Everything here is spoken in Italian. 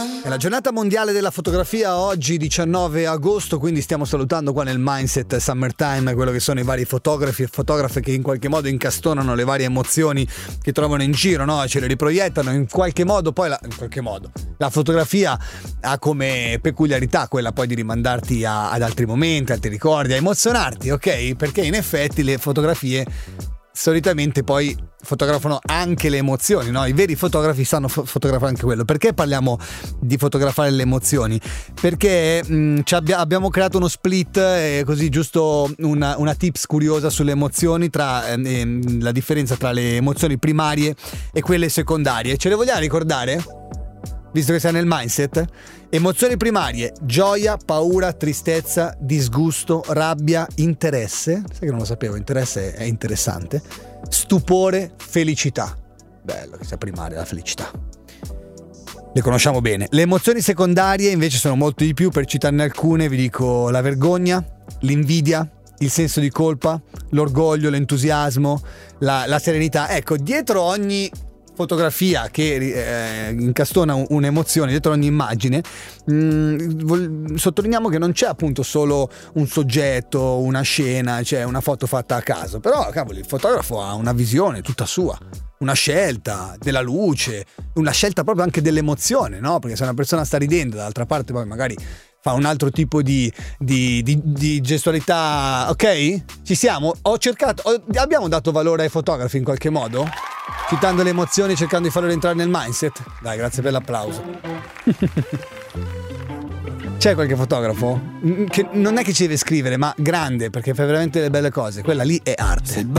È la giornata mondiale della fotografia oggi 19 agosto, quindi stiamo salutando qua nel Mindset Summertime quello che sono i vari fotografi e fotografe che in qualche modo incastonano le varie emozioni che trovano in giro, no? Ce le riproiettano in qualche modo, poi la fotografia ha come peculiarità quella poi di rimandarti ad altri momenti, altri ricordi, a emozionarti, ok? Perché in effetti le fotografie solitamente poi fotografano anche le emozioni, no? I veri fotografi sanno fotografare anche quello. Perché parliamo di fotografare le emozioni? Perché abbiamo creato uno split, così giusto una tips curiosa sulle emozioni, tra la differenza tra le emozioni primarie e quelle secondarie. Ce le vogliamo ricordare? Visto che sei nel mindset? Emozioni primarie: gioia, paura, tristezza, disgusto, rabbia, interesse. Sai che non lo sapevo, interesse è interessante. Stupore, felicità. Bello che sia primaria la felicità. Le conosciamo bene. Le emozioni secondarie invece sono molto di più, per citarne alcune vi dico la vergogna, l'invidia, il senso di colpa, l'orgoglio, l'entusiasmo, la serenità. Ecco, dietro ogni fotografia che incastona un'emozione, dietro ogni immagine, sottolineiamo che non c'è appunto solo un soggetto, una scena, cioè una foto fatta a caso, però cavolo, il fotografo ha una visione tutta sua, una scelta della luce, una scelta proprio anche dell'emozione, no? Perché se una persona sta ridendo, dall'altra parte poi magari fa un altro tipo di gestualità. Ok? Ci siamo? Abbiamo dato valore ai fotografi in qualche modo? Citando le emozioni, cercando di farlo rientrare nel mindset? Dai, grazie per l'applauso. C'è qualche fotografo che non è che ci deve scrivere, ma grande, perché fa veramente le belle cose. Quella lì è arte.